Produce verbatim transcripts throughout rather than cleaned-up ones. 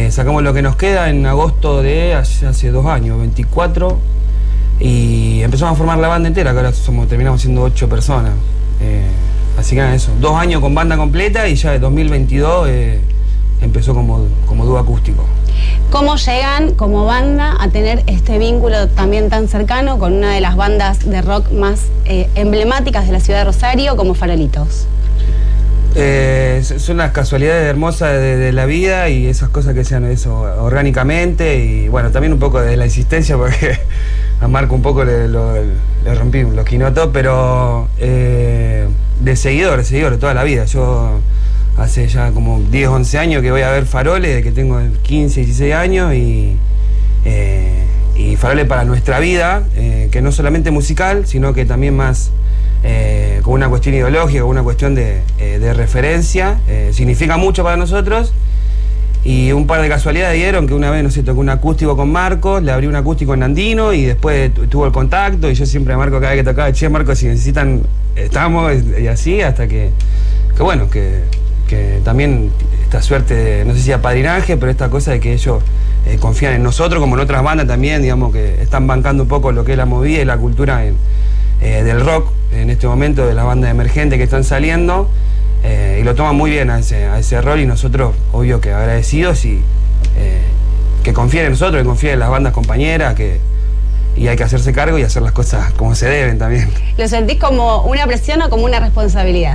Eh, sacamos Lo que nos queda en agosto de hace, hace dos años, veinticuatro, y empezamos a formar la banda entera, que ahora somos, terminamos siendo ocho personas. Eh, así que nada, eso, dos años con banda completa y ya de dos mil veintidós eh, empezó como, como dúo acústico. ¿Cómo llegan como banda a tener este vínculo también tan cercano con una de las bandas de rock más eh, emblemáticas de la ciudad de Rosario, como Farolitos? Eh, son las casualidades hermosas de, de la vida y esas cosas que sean eso orgánicamente, y bueno, también un poco de la insistencia, porque a Marco un poco le, lo, le rompí los quinotos, pero eh, de seguidor, de seguidor de toda la vida. Yo hace ya como diez, once años que voy a ver Faroles, de que tengo quince, dieciséis años, y, eh, y Faroles para nuestra vida, eh, que no solamente musical, sino que también más eh, con una cuestión ideológica, con una cuestión de, eh, de referencia, eh, significa mucho para nosotros. Y un par de casualidades dieron que una vez, no sé, tocó un acústico con Marcos, le abrí un acústico en Andino y después tuvo el contacto, y yo siempre a Marco cada vez que tocaba, che, Marco, si necesitan, estamos, y así, hasta que, que bueno, que, que también esta suerte de, no sé si apadrinaje, pero esta cosa de que ellos eh, confían en nosotros, como en otras bandas también, digamos, que están bancando un poco lo que es la movida y la cultura en, eh, del rock, en este momento, de las bandas emergentes que están saliendo. Eh, y lo toman muy bien a ese, a ese rol, y nosotros, obvio que agradecidos, y eh, que confíen en nosotros, que confíen en las bandas compañeras, que, y hay que hacerse cargo y hacer las cosas como se deben también. ¿Lo sentís como una presión o como una responsabilidad?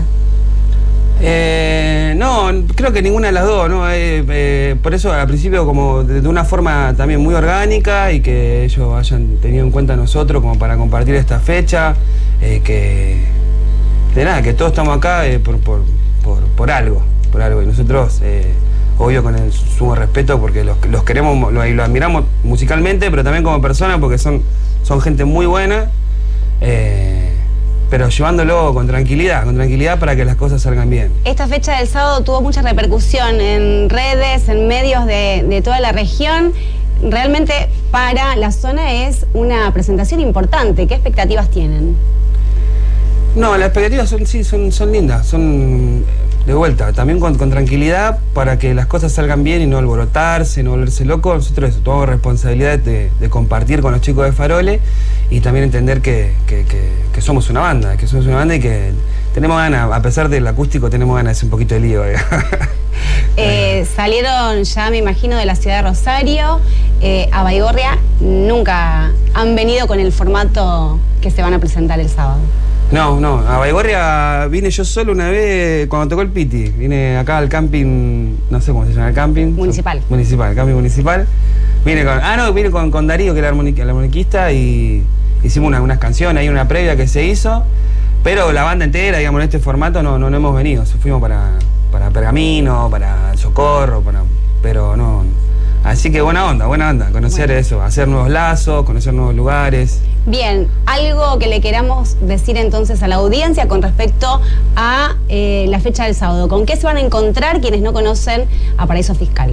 Eh, no, creo que ninguna de las dos, ¿no? Eh, eh, por eso al principio como de, de una forma también muy orgánica, y que ellos hayan tenido en cuenta a nosotros como para compartir esta fecha, eh, que... de nada, que todos estamos acá eh, por, por, por, por algo, por algo, y nosotros, eh, obvio, con el sumo respeto, porque los, los queremos, los, los admiramos musicalmente, pero también como personas, porque son, son gente muy buena, eh, pero llevándolo con tranquilidad, con tranquilidad para que las cosas salgan bien. Esta fecha del sábado tuvo mucha repercusión en redes, en medios de, de toda la región. Realmente para la zona es una presentación importante. ¿Qué expectativas tienen? No, las expectativas son, sí, son, son lindas, son de vuelta, también con, con tranquilidad, para que las cosas salgan bien y no alborotarse, no volverse loco. Nosotros eso, tomamos responsabilidad de, de compartir con los chicos de Faroles, y también entender que, que, que, que somos una banda, que somos una banda y que tenemos ganas, a pesar del acústico, tenemos ganas de hacer un poquito de lío. eh, salieron ya, me imagino, de la ciudad de Rosario, eh, a Baigorria. Nunca han venido con el formato que se van a presentar el sábado. No, no, a Baigorria vine yo solo una vez cuando tocó el Piti. Vine acá al camping, no sé cómo se llama el camping. Municipal. Municipal, el camping municipal. Vine con, ah, no, vine con, con Darío, que era el, armonic, el armoniquista, y hicimos una, unas canciones, hay una previa que se hizo, pero la banda entera, digamos, en este formato no, no, no hemos venido. Fuimos para, para Pergamino, para El Socorro, para, pero no. Así que buena onda, buena onda, conocer bueno. eso, hacer nuevos lazos, conocer nuevos lugares. Bien, algo que le queramos decir entonces a la audiencia con respecto a eh, la fecha del sábado. ¿Con qué se van a encontrar quienes no conocen a Paraíso Fiscal?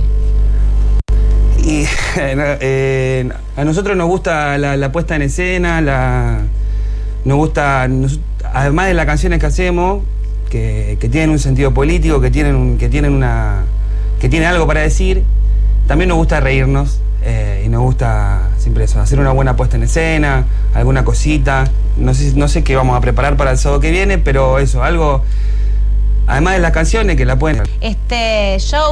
Y eh, a nosotros nos gusta la, la puesta en escena, la, nos gusta, nos, además de las canciones que hacemos, que, que tienen un sentido político, que tienen, un, que, tienen una, que tienen algo para decir, también nos gusta reírnos. Eh, y nos gusta siempre eso, hacer una buena puesta en escena, alguna cosita. No sé, no sé qué vamos a preparar para el sábado que viene, pero eso, algo, además de las canciones, que la pueden. Este show